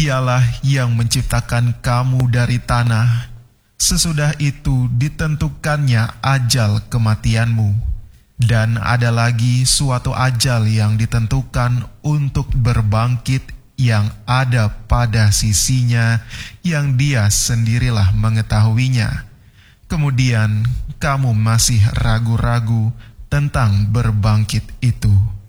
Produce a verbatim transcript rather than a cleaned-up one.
Dialah yang menciptakan kamu dari tanah. Sesudah itu ditentukannya ajal kematianmu, dan ada lagi suatu ajal yang ditentukan untuk berbangkit yang ada pada sisinya, yang dia sendirilah mengetahuinya. Kemudian kamu masih ragu-ragu tentang berbangkit itu.